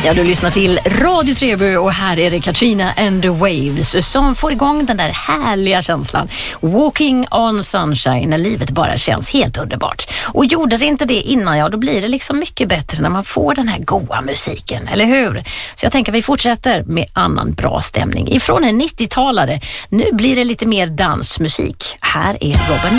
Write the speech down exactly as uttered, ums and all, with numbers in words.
Ja, du lyssnar till Radio Treby och här är det Katrina and the Waves som får igång den där härliga känslan. Walking on sunshine, när livet bara känns helt underbart. Och gjorde det inte det innan, ja, då blir det liksom mycket bättre när man får den här goa musiken, eller hur? Så jag tänker att vi fortsätter med annan bra stämning ifrån en nittiotalare. Nu blir det lite mer dansmusik. Här är Robin